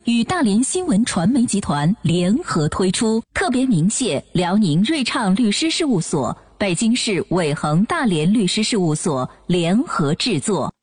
与大连新闻传媒集团联合推出，特别鸣谢辽宁瑞畅律师事务所、北京市伟恒大连律师事务所联合制作。